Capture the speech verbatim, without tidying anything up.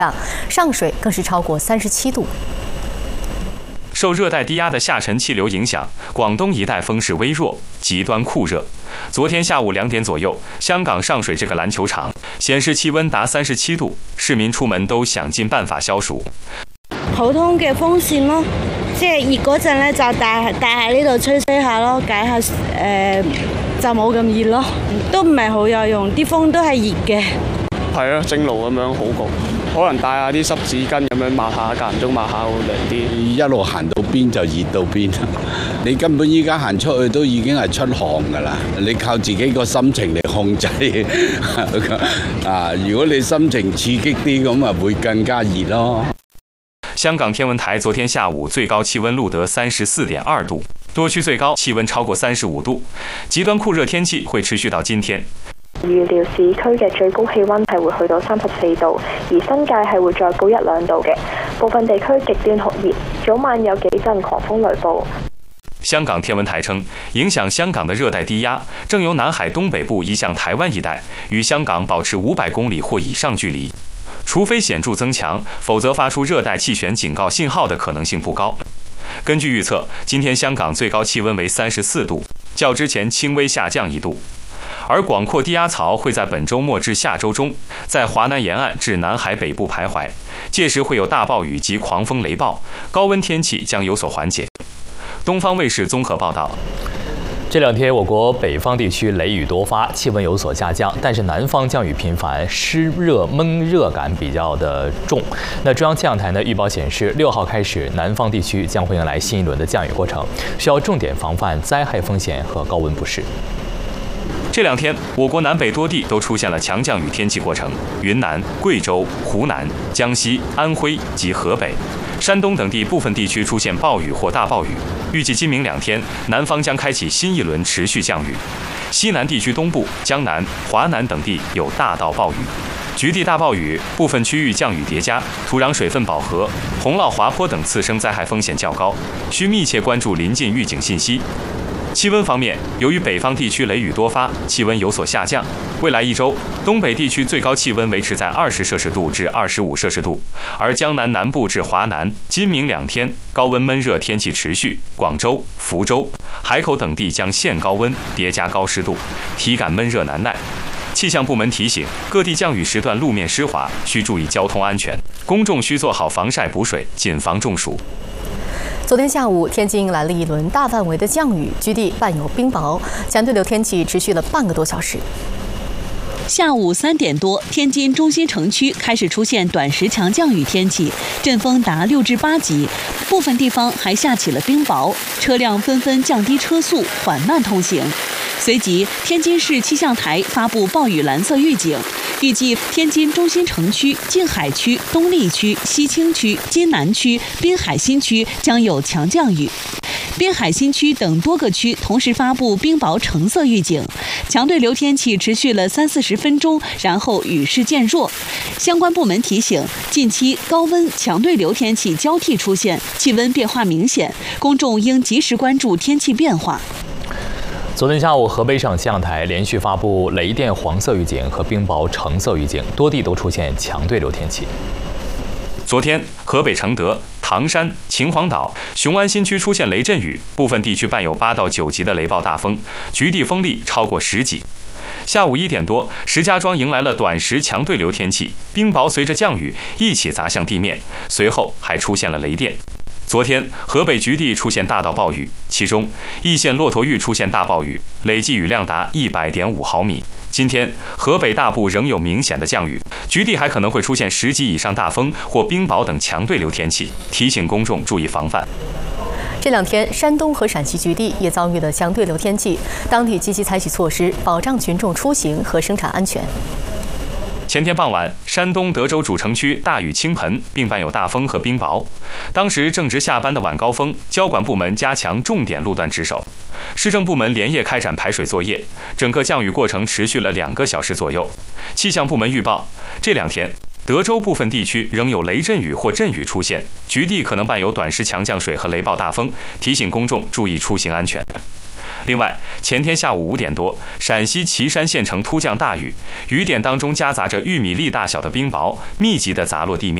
上水更是超过三十七度。 受热带低压的下沉气流影响，广东一带风势微弱，极端酷热。昨天下午两点左右，香港上水这个篮球场显示气温達三十七度，市民出門都想盡辦法消暑。 普通嘅風扇咯，即係熱嗰陣咧就戴戴喺呢度吹吹下咯，解下誒、呃、就冇咁熱咯，都唔係好有用，啲風都係熱嘅。 係啊，蒸爐咁樣好過。可能帶下啲濕紙巾咁樣抹下，間唔中抹下會涼啲。 一路行到邊就熱到邊，你根本依家行出去都已經係出汗㗎啦。你靠自己個心情嚟控制啊！如果你心情刺激啲，咁啊會更加熱咯。 香港天文台昨天下午最高氣溫錄得三十四點二度，多區最高氣溫超過三十五度，極端酷熱天氣會持續到今天。 預料市區嘅最高氣溫係會去到三十四度，而新界係會再高一兩度嘅。部分地區極端酷熱，早晚有幾陣狂風雷暴。 香港天文台稱，影響香港的熱帶低壓正由南海東北部移向台灣一帶，與香港保持五百公里或以上距離。除非顯著增強，否則發出熱帶氣旋警告信號的可能性不高。根據預測，今天香港最高氣溫為三十四度，較之前輕微下降一度。而廣闊低壓槽會在本週末至下週中，在華南沿岸至南海北部徘徊，屆時會有大暴雨及狂風雷暴，高溫天氣將有所緩解。東方衛視綜合報道。 這兩天，我國北方地區雷雨多發，氣溫有所下降，但是南方降雨頻繁，濕熱悶熱感比較的重。那中央氣象台呢預報顯示，六號開始，南方地區將會迎來新一輪的降雨過程，需要重點防範災害風險和高溫不適。 這兩天，我國南北多地都出現了強降雨天氣過程，雲南、貴州、湖南、江西、安徽及河北、山東等地部分地區出現暴雨或大暴雨。預計今明兩天，南方將開啟新一輪持續降雨。西南地區東部、江南、華南等地有大到暴雨，局地大暴雨，部分區域降雨疊加，土壤水分飽和，洪澇滑坡等次生災害風險較高，需密切關注臨近預警信息。氣溫方面，由於北方地區雷雨多發，氣溫有所下降。未來一周，東北地區最高氣溫維持在二十攝氏度至二十五攝氏度，而江南南部至華南今明兩天高溫悶熱天氣持續，廣州、福州、海口等地將現高溫疊加高濕度，體感悶熱難耐。氣象部門提醒，各地降雨時段路面濕滑，需注意交通安全，公眾需做好防曬補水，謹防中暑。 昨天下午，天津迎来了一轮大范围的降雨，局地伴有冰雹，强对流天气持续了半个多小时。 下午三点多，天津中心城区开始出现短时强降雨天气，阵风达六至八级，部分地方还下起了冰雹，车辆纷纷降低车速，缓慢通行。随即，天津市气象台发布暴雨蓝色预警，预计天津中心城区、静海区、东丽区、西青区、津南区、滨海新区将有强降雨。滨海新区等多个区同时发布冰雹橙色预警，强对流天气持续了三四十分钟，然后雨势渐弱。相关部门提醒，近期高温、强对流天气交替出现，气温变化明显，公众应及时关注天气变化。 昨天下午，河北省气象台连续发布雷电黄色预警和冰雹橙色预警，多地都出现强对流天气。 昨天，河北承德、唐山、秦皇岛、雄安新区出现雷阵雨，部分地区伴有八到九级的雷暴大风，局地风力超过十级。下午一点多，石家庄迎来了短时强对流天气，冰雹随着降雨一起砸向地面，随后还出现了雷电。昨天，河北局地出现大到暴雨，其中易县骆驼峪出现大暴雨，累计雨量达一百点五毫米。今天，河北大部仍有明显的降雨，局地还可能会出现十级以上大风或冰雹等强对流天气，提醒公众注意防范。 这两天，山东和陕西局地也遭遇了强对流天气，当地积极采取措施，保障群众出行和生产安全。 前天傍晚，山东德州主城区大雨倾盆，并伴有大风和冰雹。当时正值下班的晚高峰，交管部门加强重点路段值守，市政部门连夜开展排水作业，整个降雨过程持续了两个小时左右。气象部门预报，这两天德州部分地区仍有雷阵雨或阵雨出现，局地可能伴有短时强降水和雷暴大风，提醒公众注意出行安全。 另外，前天下午五点多，陕西岐山县城突降大雨，雨点当中夹杂着玉米粒大小的冰雹，密集地砸落地面。